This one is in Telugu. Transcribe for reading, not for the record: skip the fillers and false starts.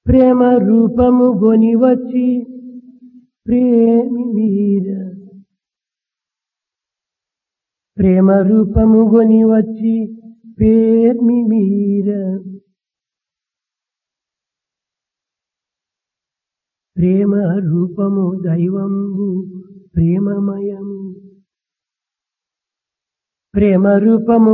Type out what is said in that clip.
ప్రేమ రూపము గొని వచ్చి ప్రేమి వీర ప్రేమ రూపము గొని వచ్చి ప్రేమి వీర ప్రేమ రూపము దైవంబు ప్రేమమయము ప్రేమ రూపము